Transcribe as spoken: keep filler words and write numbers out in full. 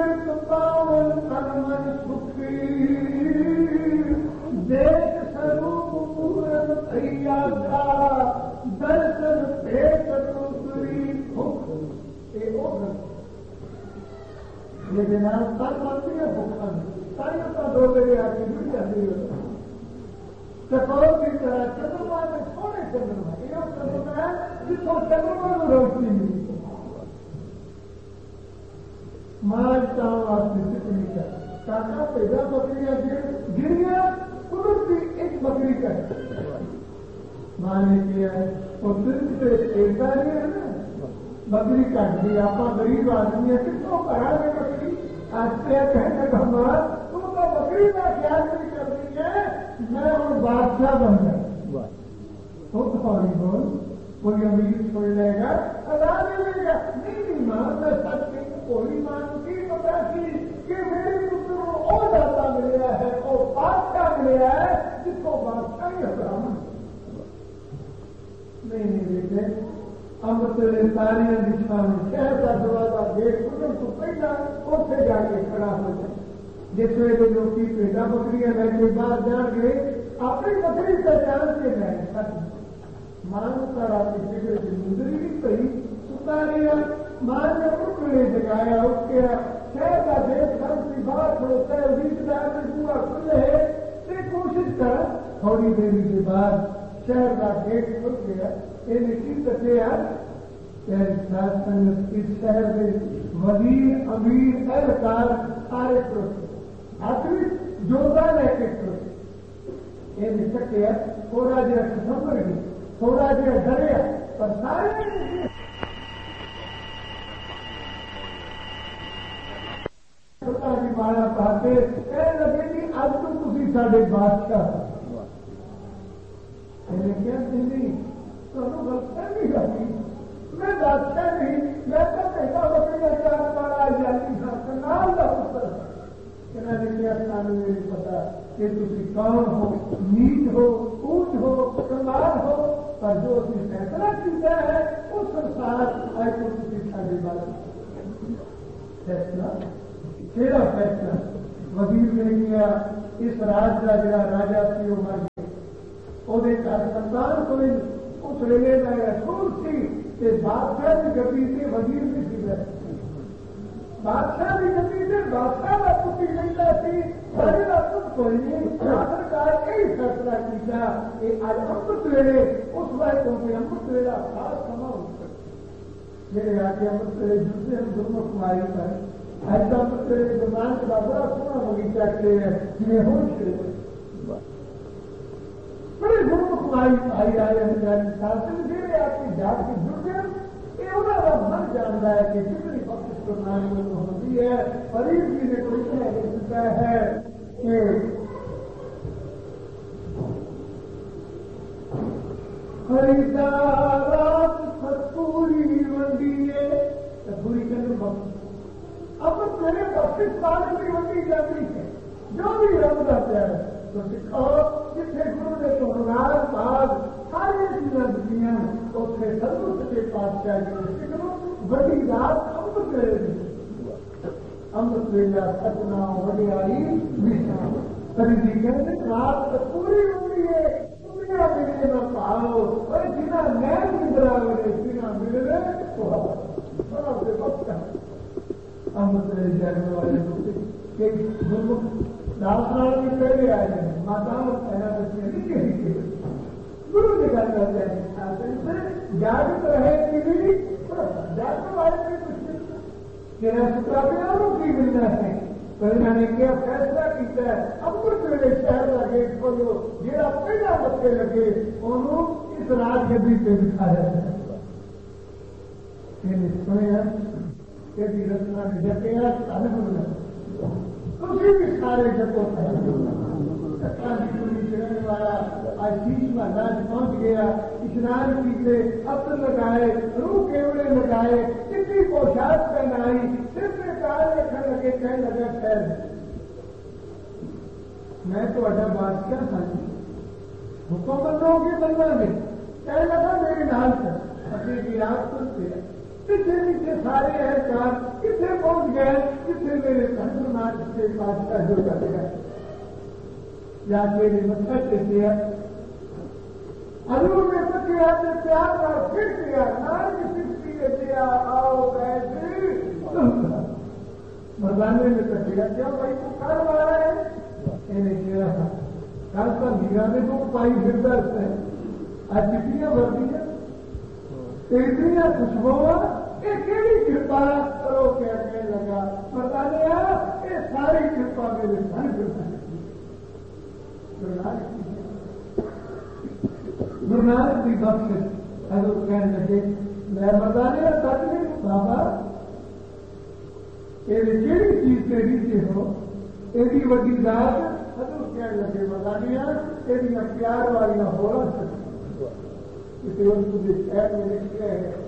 पावन कर्मन सुखी देख स्वरूप पूरन भैया का दर्शन भेट दूसरी भूख ये नाम तन बनती है भूखन ताइयों का दो मेरे आगे जुड़ जाती है चकोर की तरह चंद्रमा में सोने चंद्रमा ये चंद्रमा है जिसको चंद्रमा में रोशनी मिली माज चाव आपने कितनी का काका पैदा बकरियां गिरिया कुदरती एक बकरी का माने किया है और सिर्फ से पैदा नहीं है ना बकरी काट दी आप गरीब आदमी है किसको करा दे बकरी आज क्या कहने का हमारा तुम तो बकरी का क्या नहीं कर रही है मैं और बादशाह बन गया तो तुम्हारी बोल कोई अमीर छोड़ लेगा अदा नहीं लेगा नहीं नहीं मां मैं सच नहीं कोई मान की पता की कि मेरे पुत्र को और दाता मिला है और बादशाह मिला है जिसको बादशाह ही हराम नहीं नहीं बेटे अमृत सारिया दिशा में शहर का दरवाजा गेट खुले तो पहला उसे जाके खड़ा हो जाए जिस वे लोग पेटा बकरियां बैठे बाहर जान गए अपनी बकरी पहचान के गए सच मान कर आपकी फिक्र की गुजरी भी सही सुतारिया मान ने उठे जगाया उसके शहर का देश धर्म की बात होता है रिश्तेदार में पूरा खुले है कोशिश कर थोड़ी देरी के बाद शहर का गेट खुल गया की कटिया इस शहर के वजीर अमीर एहलकार सारे आखिरी जोरदार लेके ये कटिया थोड़ा जहा संभल गई थोड़ा जहा डरिया पर सारे मारा पाते लगे कि अब तो तुम साढ़े बादशाह क्या दिल्ली तो गलती करती मैं बादशाह नहीं मैं तो कहता बकरी चार पारा जाती था नाम का पुत्र कहना क्या सामने मेरे पता कि तुम कौन हो नीच हो ऊंच हो कमाल हो पर जो उसने फैसला किया है उस संसार आए तो तुम साढ़े बादशाह फैसला तेरा फैसला वजीर ने किया इस राज का जरा राजा थी वो मर गया ਉਹਦੇ ਘਰ ਸੰਤਾਨ ਕੋਈ ਉਸ ਵੇਲੇ ਦਾ ਅਸੂਲ ਸੀ ਤੇ ਬਾਦਸ਼ਾਹ ਦੀ ਗੱਦੀ ਤੇ ਵਜ਼ੀਰ ਵੀ ਸੀ ਬਾਦਸ਼ਾਹ ਦੀ ਗੱਦੀ ਤੇ ਬਾਦਸ਼ਾਹ ਦਾ ਪੁੱਤ ਕਹਿੰਦਾ ਸੀ ਸਾਡੇ ਦਾ ਪੁੱਤ ਕੋਈ ਨਹੀਂ ਆਖਰਕਾਰ ਇਹ ਫੈਸਲਾ ਕੀਤਾ ਕਿ ਅੱਜ ਅੰਮ੍ਰਿਤ ਵੇਲੇ ਉਸ ਵਾਰ ਤੋਂ ਕਿ ਅੰਮ੍ਰਿਤ ਵੇਲਾ ਖਾਸ ਸਮਾਂ ਹੁੰਦਾ ਜਿਹੜੇ ਆ ਕੇ ਅੰਮ੍ਰਿਤ ਵੇਲੇ ਜੁੜਦੇ ਹਨ ਦੋਨੋਂ ਕੁਮਾਰੀ ਪਰ ਅੱਜ ਦਾ ਅੰਮ੍ਰਿਤ ਵੇਲੇ ਗੁਰਨਾਨਕ ਦਾ ਬੜਾ ਸੋਹਣਾ ਬਗੀਚਾ ਕੇ ਜਿਵੇਂ ਹੁਣ ਸ਼ੁਰੂ बड़े गुरमुख भाई भाई आए हैं शासन जेड़े आपकी जात के जुड़ गए ये उन्होंने मन जानता है कि कितनी बख्शिश प्रणाली में होती है फरीद जी ने कोई लिखा है कि खरीदारात सतपूरी मंडी है पूरी करने बख्शिश अब मेरे बख्शिश साल की मंडी जाती है जो भी रब जाता है तो सिखो जिथे गुरु ने तोहरार बाग सारी चीजा दिखिया उसे सर्वुच्च के पातशाह जी ने सिखो बड़ी रात अमृत वेले अमृत वेला सतना वडियाई विश्राम फरीदी कहते रात पूरी होती है दुनिया मिले न पाओ और जिना नैन निद्रा मिले जिना मिले तो बड़ा से वक्त अमृत वेले जाने वाले गुरु दासराव भी पहले आए हैं माताओं पहला बच्चे नीचे नीचे गुरु ने क्या कहते हैं जागृत रहे कि भी जागृत वाले में कुछ तेरा सुता पे और की मिलना है तो इन्होंने क्या फैसला किया है अमृत वेले शहर का गेट खोलो जेड़ा पहला बच्चे लगे उन्होंने इस राज गद्दी पे दिखाया है सुनिया तेरी रचना ने जटिया अनुभव तुझे भी सारे जगह चढ़ने वाला आज बीच में राज पहुंच गया स्नान कीते अत्र लगाए रूह केवड़े लगाए कितनी पोशाक पहनाई सिर में काल रखने लगे कहने लगा खैर मैं तो अड्डा बादशाह था हुक्म बनोगे बनना में कहने लगा मेरे नाल कर अपने की रात सुनते पीछे पीछे सारे अहलकार कितने पहुंच گئے جسے میرے حضور ناچ کے بادشاہ جو کر گیا یا میرے مقصد سے دیا حضور نے تو کیا کہ پیار کا پھر کیا نار کی سکتی نے دیا آؤ بیٹھے مردانے نے تو کیا کیا بھائی تو کر مارا ہے انہیں کیا تھا کل کا میرا نے تو پائی پھرتا ہے آج چٹیاں بھرتی ہیں اتنی خوشبو یہ کہڑی کرپا کرو کہنے لگا بتانے یہ ساری کرپا میرے گھر گرو نانک کی بخش حضرت کہنے لگے میں بتانے سچ نہیں بابا یہ کہڑی چیز کے نیچے ہو ایڈی وڈی ذات حضرت کہنے لگے بتانے یہ پیار والی ہو رہا سکتی کسی اور مجھے شہر میں لکھتے ہیں